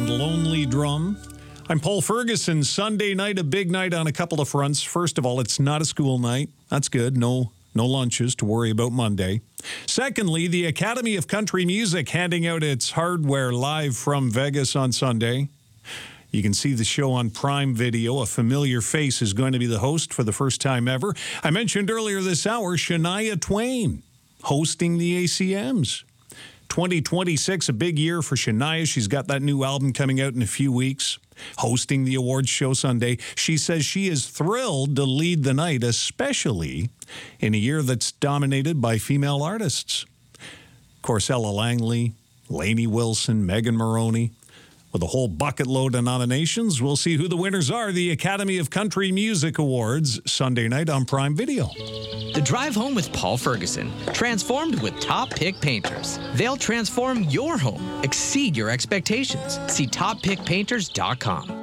and Lonely Drum. I'm Paul Ferguson. Sunday night, a big night on a couple of fronts. First of all, it's not a school night. That's good. No lunches to worry about Monday. Secondly, the Academy of Country Music handing out its hardware live from Vegas on Sunday. You can see the show on Prime Video. A familiar face is going to be the host for the first time ever. I mentioned earlier this hour, Shania Twain hosting the ACMs. 2026, a big year for Shania. She's got that new album coming out in a few weeks. Hosting the awards show Sunday. She says she is thrilled to lead the night, especially in a year that's dominated by female artists. Of course, Ella Langley, Lainey Wilson, Megan Moroney. With a whole bucket load of nominations, we'll see who the winners are. The Academy of Country Music Awards, Sunday night on Prime Video. The Drive Home with Paul Ferguson, transformed with Top Pick Painters. They'll transform your home, exceed your expectations. See toppickpainters.com.